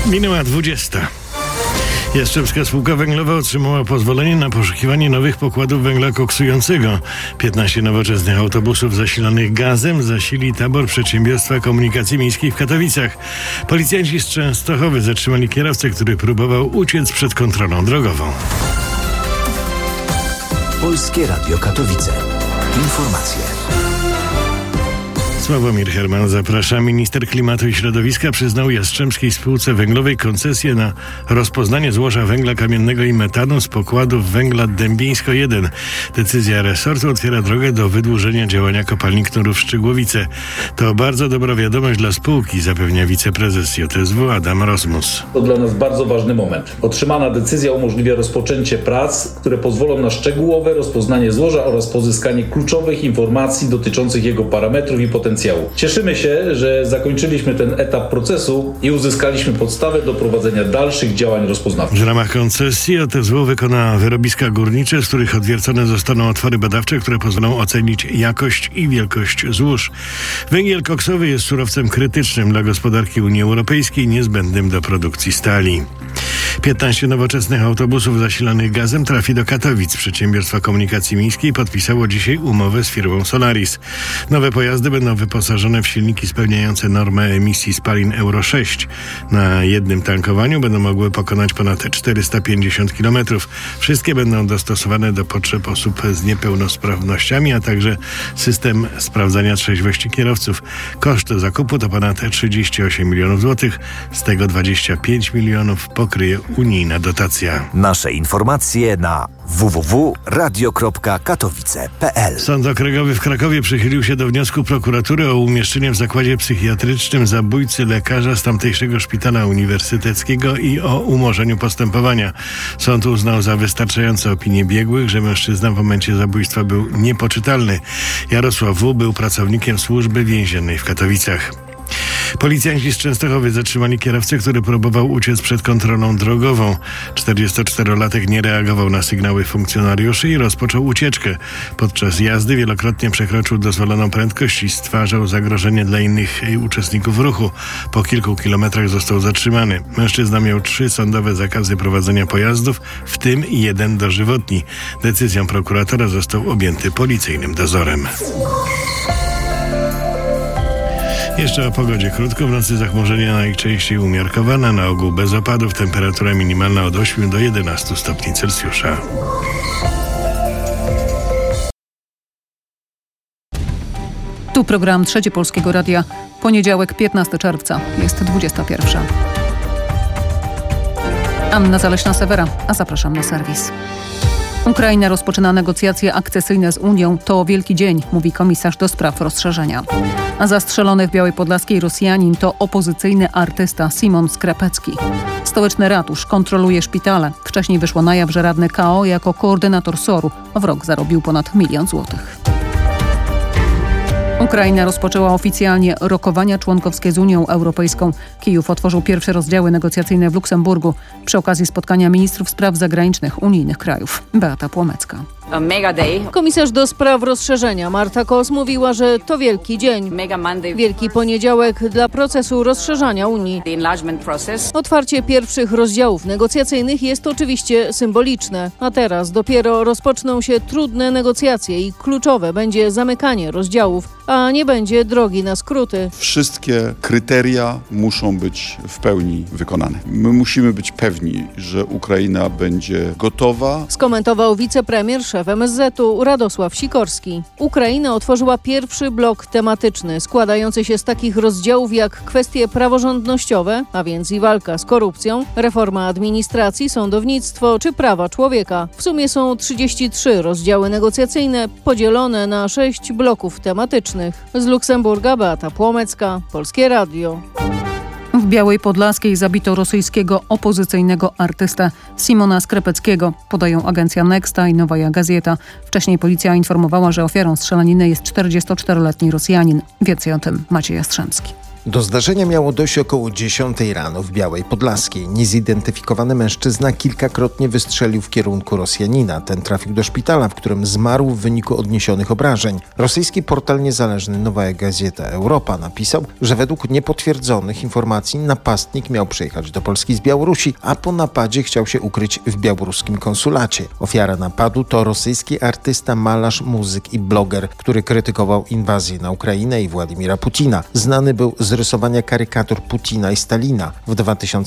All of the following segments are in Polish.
Minęła 20. Jastrzębska Spółka Węglowa otrzymała pozwolenie na poszukiwanie nowych pokładów węgla koksującego. 15 nowoczesnych autobusów zasilanych gazem zasili tabor Przedsiębiorstwa Komunikacji Miejskiej w Katowicach. Policjanci z Częstochowy zatrzymali kierowcę, który próbował uciec przed kontrolą drogową. Polskie Radio Katowice. Informacje. Sławomir Herman, zaprasza. Minister Klimatu i Środowiska przyznał Jastrzębskiej Spółce Węglowej koncesję na rozpoznanie złoża węgla kamiennego i metanu z pokładów węgla Dębińsko 1. Decyzja resortu otwiera drogę do wydłużenia działania kopalni Knurów Szczygłowice. To bardzo dobra wiadomość dla spółki, zapewnia wiceprezes JSW Adam Rozmus. To dla nas bardzo ważny moment. Otrzymana decyzja umożliwia rozpoczęcie prac, które pozwolą na szczegółowe rozpoznanie złoża oraz pozyskanie kluczowych informacji dotyczących jego parametrów i potencjału. Cieszymy się, że zakończyliśmy ten etap procesu i uzyskaliśmy podstawę do prowadzenia dalszych działań rozpoznawczych. W ramach koncesji JSW wykona wyrobiska górnicze, z których odwiercone zostaną otwory badawcze, które pozwolą ocenić jakość i wielkość złóż. Węgiel koksowy jest surowcem krytycznym dla gospodarki Unii Europejskiej, niezbędnym do produkcji stali. 15 nowoczesnych autobusów zasilanych gazem trafi do Katowic. Przedsiębiorstwa Komunikacji Miejskiej podpisało dzisiaj umowę z firmą Solaris. Nowe pojazdy będą wyposażone w silniki spełniające normę emisji spalin Euro 6. Na jednym tankowaniu będą mogły pokonać ponad 450 km. Wszystkie będą dostosowane do potrzeb osób z niepełnosprawnościami, a także system sprawdzania trzeźwości kierowców. Koszt zakupu to ponad 38 milionów złotych, z tego 25 milionów pokryje unijna dotacja. Nasze informacje na www.radio.katowice.pl. Sąd Okręgowy w Krakowie przychylił się do wniosku prokuratury o umieszczenie w zakładzie psychiatrycznym zabójcy lekarza z tamtejszego szpitala uniwersyteckiego i o umorzeniu postępowania. Sąd uznał za wystarczające opinie biegłych, że mężczyzna w momencie zabójstwa był niepoczytalny. Jarosław W. był pracownikiem służby więziennej w Katowicach. Policjanci z Częstochowy zatrzymali kierowcę, który próbował uciec przed kontrolą drogową. 44-latek nie reagował na sygnały funkcjonariuszy i rozpoczął ucieczkę. Podczas jazdy wielokrotnie przekroczył dozwoloną prędkość i stwarzał zagrożenie dla innych uczestników ruchu. Po kilku kilometrach został zatrzymany. Mężczyzna miał 3 sądowe zakazy prowadzenia pojazdów, w tym 1 dożywotni. Decyzją prokuratora został objęty policyjnym dozorem. Jeszcze o pogodzie krótko. W nocy zachmurzenia najczęściej umiarkowane, na ogół bez opadów. Temperatura minimalna od 8 do 11 stopni Celsjusza. Tu program Trzeci Polskiego Radia. Poniedziałek, 15 czerwca. Jest 21. Anna Zaleśna-Sewera, a zapraszam na serwis. Ukraina rozpoczyna negocjacje akcesyjne z Unią. To wielki dzień, mówi komisarz do spraw rozszerzenia. A zastrzelony w Białej Podlaskiej Rosjanin to opozycyjny artysta Szymon Skrepecki. Stołeczny ratusz kontroluje szpitale. Wcześniej wyszło na jaw, że radny KO jako koordynator SOR-u w rok zarobił ponad 1 000 000 złotych. Ukraina rozpoczęła oficjalnie rokowania członkowskie z Unią Europejską. Kijów otworzył pierwsze rozdziały negocjacyjne w Luksemburgu przy okazji spotkania ministrów spraw zagranicznych unijnych krajów. Beata Płomecka. Komisarz do spraw rozszerzenia Marta Kos mówiła, że to wielki dzień. Wielki poniedziałek dla procesu rozszerzania Unii. Otwarcie pierwszych rozdziałów negocjacyjnych jest oczywiście symboliczne, a teraz dopiero rozpoczną się trudne negocjacje i kluczowe będzie zamykanie rozdziałów, a nie będzie drogi na skróty. Wszystkie kryteria muszą być w pełni wykonane. My musimy być pewni, że Ukraina będzie gotowa. Skomentował wicepremier, szef MSZ-u Radosław Sikorski. Ukraina otworzyła pierwszy blok tematyczny, składający się z takich rozdziałów jak kwestie praworządnościowe, a więc i walka z korupcją, reforma administracji, sądownictwo czy prawa człowieka. W sumie są 33 rozdziały negocjacyjne podzielone na 6 bloków tematycznych. Z Luksemburga Beata Płomecka, Polskie Radio. W Białej Podlaskiej zabito rosyjskiego opozycyjnego artystę Szymona Skrepeckiego, podają agencja Nexta i Nowaja Gazeta. Wcześniej policja informowała, że ofiarą strzelaniny jest 44-letni Rosjanin. Więcej o tym Maciej Jastrzębski. Do zdarzenia miało dojść około 10 rano w Białej Podlaskiej. Niezidentyfikowany mężczyzna kilkakrotnie wystrzelił w kierunku Rosjanina. Ten trafił do szpitala, w którym zmarł w wyniku odniesionych obrażeń. Rosyjski portal niezależny Nowa Gazeta Europa napisał, że według niepotwierdzonych informacji napastnik miał przyjechać do Polski z Białorusi, a po napadzie chciał się ukryć w białoruskim konsulacie. Ofiara napadu to rosyjski artysta, malarz, muzyk i bloger, który krytykował inwazję na Ukrainę i Władimira Putina. Znany był z rysowania karykatur Putina i Stalina. W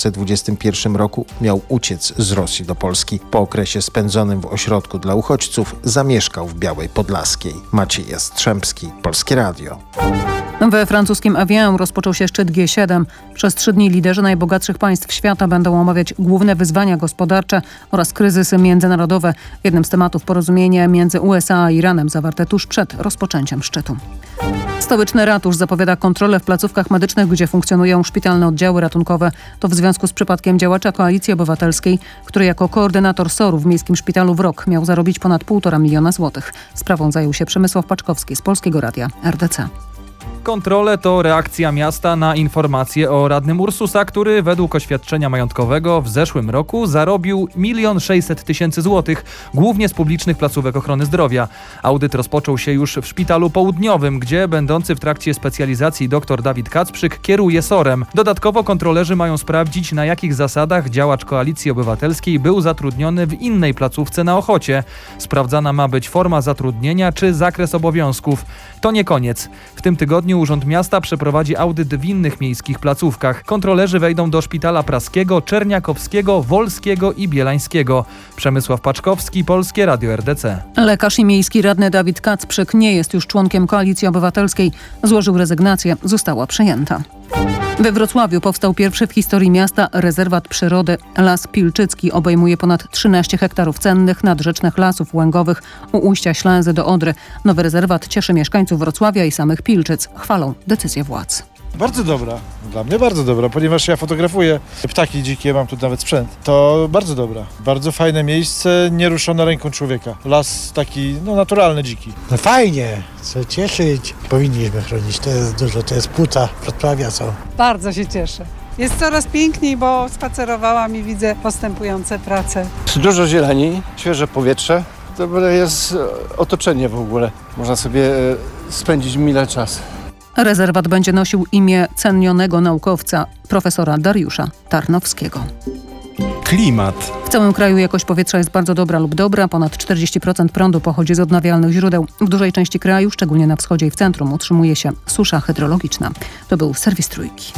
2021 roku miał uciec z Rosji do Polski. Po okresie spędzonym w ośrodku dla uchodźców zamieszkał w Białej Podlaskiej. Maciej Jastrzębski, Polskie Radio. We francuskim Avignon rozpoczął się szczyt G7. Przez 3 dni liderzy najbogatszych państw świata będą omawiać główne wyzwania gospodarcze oraz kryzysy międzynarodowe. Jednym z tematów porozumienie między USA a Iranem zawarte tuż przed rozpoczęciem szczytu. Stołeczny ratusz zapowiada kontrolę w placówkach medycznych, gdzie funkcjonują szpitalne oddziały ratunkowe. To w związku z przypadkiem działacza Koalicji Obywatelskiej, który jako koordynator SOR-u w Miejskim Szpitalu w Rok miał zarobić ponad 1,5 miliona złotych. Sprawą zajął się Przemysław Paczkowski z Polskiego Radia RDC. Kontrole to reakcja miasta na informacje o radnym Ursusa, który według oświadczenia majątkowego w zeszłym roku zarobił 1 600 000 złotych, głównie z publicznych placówek ochrony zdrowia. Audyt rozpoczął się już w Szpitalu Południowym, gdzie będący w trakcie specjalizacji dr Dawid Kacprzyk kieruje SOR-em. Dodatkowo kontrolerzy mają sprawdzić, na jakich zasadach działacz Koalicji Obywatelskiej był zatrudniony w innej placówce na Ochocie. Sprawdzana ma być forma zatrudnienia czy zakres obowiązków. To nie koniec. W tym tygodniu Urząd Miasta przeprowadzi audyt w innych miejskich placówkach. Kontrolerzy wejdą do Szpitala Praskiego, Czerniakowskiego, Wolskiego i Bielańskiego. Przemysław Paczkowski, Polskie Radio RDC. Lekarz i miejski radny Dawid Kacprzyk nie jest już członkiem Koalicji Obywatelskiej. Złożył rezygnację, została przyjęta. We Wrocławiu powstał pierwszy w historii miasta rezerwat przyrody. Las Pilczycki obejmuje ponad 13 hektarów cennych nadrzecznych lasów łęgowych u ujścia Ślęzy do Odry. Nowy rezerwat cieszy mieszkańców Wrocławia i samych Pilczyc. Chwalą decyzję władz. Bardzo dobra, dla mnie bardzo dobra, ponieważ ja fotografuję ptaki dzikie, mam tu nawet sprzęt. To bardzo dobra, bardzo fajne miejsce, nieruszone ręką człowieka. Las taki, naturalny, dziki. No fajnie, co cieszyć. Powinniśmy chronić, to jest dużo, to jest płuca Wrocławia, co? Bardzo się cieszę. Jest coraz piękniej, bo spacerowałam i widzę postępujące prace. Dużo zieleni, świeże powietrze, dobre jest otoczenie w ogóle. Można sobie spędzić mile czas. Rezerwat będzie nosił imię cenionego naukowca, profesora Dariusza Tarnowskiego. Klimat. W całym kraju jakość powietrza jest bardzo dobra lub dobra. Ponad 40% prądu pochodzi z odnawialnych źródeł. W dużej części kraju, szczególnie na wschodzie i w centrum, utrzymuje się susza hydrologiczna. To był serwis Trójki.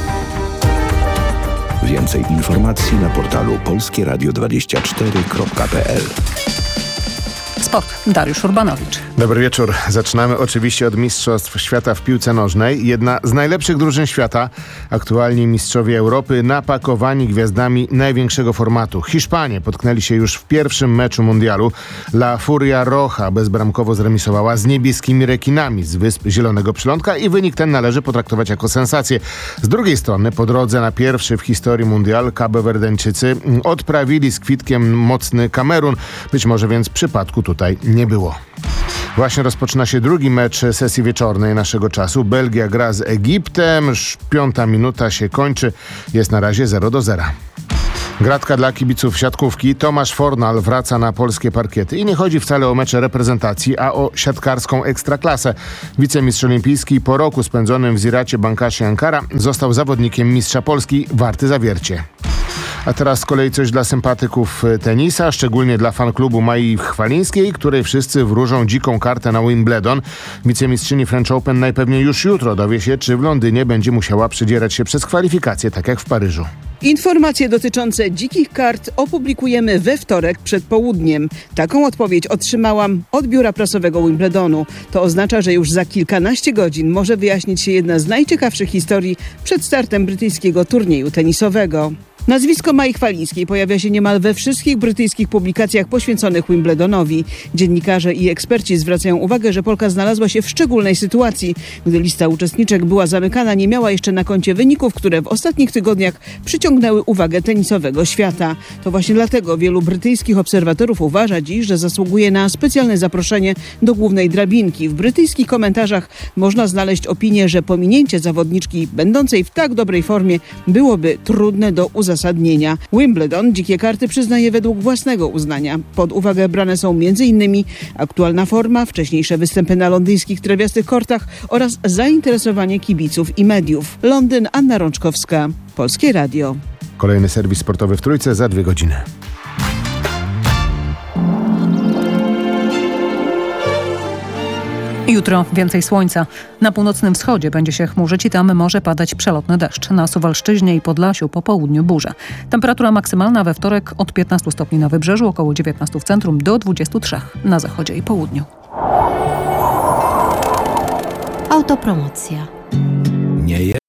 Więcej informacji na portalu polskieradio24.pl. Sport. Dariusz Urbanowicz. Dobry wieczór. Zaczynamy oczywiście od Mistrzostw Świata w piłce nożnej. Jedna z najlepszych drużyn świata, aktualnie mistrzowie Europy, napakowani gwiazdami największego formatu. Hiszpanie potknęli się już w pierwszym meczu mundialu. La Furia Roja bezbramkowo zremisowała z niebieskimi rekinami z Wysp Zielonego Przylądka i wynik ten należy potraktować jako sensację. Z drugiej strony po drodze na pierwszy w historii mundial Kabowerdeńczycy odprawili z kwitkiem mocny Kamerun. Być może więc przypadku tutaj nie było. Właśnie rozpoczyna się drugi mecz sesji wieczornej naszego czasu. Belgia gra z Egiptem. 5. minuta się kończy. Jest na razie 0-0. Gratka dla kibiców siatkówki. Tomasz Fornal wraca na polskie parkiety. I nie chodzi wcale o mecze reprezentacji, a o siatkarską ekstraklasę. Wicemistrz olimpijski po roku spędzonym w Ziracie Bankashi Ankara został zawodnikiem mistrza Polski Warty Zawiercie. A teraz z kolei coś dla sympatyków tenisa, szczególnie dla fanklubu Mai Chwalińskiej, której wszyscy wróżą dziką kartę na Wimbledon. Wicemistrzyni French Open najpewniej już jutro dowie się, czy w Londynie będzie musiała przedzierać się przez kwalifikacje, tak jak w Paryżu. Informacje dotyczące dzikich kart opublikujemy we wtorek przed południem. Taką odpowiedź otrzymałam od biura prasowego Wimbledonu. To oznacza, że już za kilkanaście godzin może wyjaśnić się jedna z najciekawszych historii przed startem brytyjskiego turnieju tenisowego. Nazwisko Mai Chwalińskiej pojawia się niemal we wszystkich brytyjskich publikacjach poświęconych Wimbledonowi. Dziennikarze i eksperci zwracają uwagę, że Polka znalazła się w szczególnej sytuacji. Gdy lista uczestniczek była zamykana, nie miała jeszcze na koncie wyników, które w ostatnich tygodniach przyciągnęły uwagę tenisowego świata. To właśnie dlatego wielu brytyjskich obserwatorów uważa dziś, że zasługuje na specjalne zaproszenie do głównej drabinki. W brytyjskich komentarzach można znaleźć opinię, że pominięcie zawodniczki będącej w tak dobrej formie byłoby trudne do uzasadnienia. Wimbledon dzikie karty przyznaje według własnego uznania. Pod uwagę brane są m.in. aktualna forma, wcześniejsze występy na londyńskich trawiastych kortach oraz zainteresowanie kibiców i mediów. Londyn, Anna Rączkowska, Polskie Radio. Kolejny serwis sportowy w Trójce za 2 godziny. Jutro więcej słońca. Na północnym wschodzie będzie się chmurzyć i tam może padać przelotny deszcz. Na Suwalszczyźnie i Podlasiu po południu burze. Temperatura maksymalna we wtorek od 15 stopni na wybrzeżu, około 19 w centrum do 23 na zachodzie i południu. Autopromocja. Nie